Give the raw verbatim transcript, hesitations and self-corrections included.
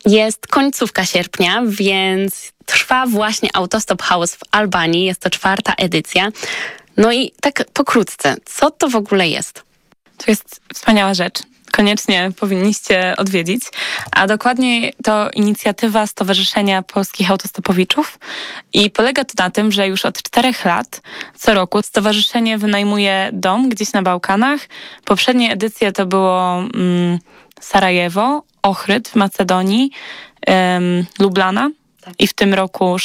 Jest końcówka sierpnia, więc trwa właśnie Autostop House w Albanii. Jest to czwarta edycja. No i tak pokrótce, co to w ogóle jest? To jest wspaniała rzecz. Koniecznie powinniście odwiedzić. A dokładniej to inicjatywa Stowarzyszenia Polskich Autostopowiczów i polega to na tym, że już od czterech lat co roku stowarzyszenie wynajmuje dom gdzieś na Bałkanach. Poprzednie edycje to było mm, Sarajewo, Ochryd w Macedonii, um, Lublana i w tym roku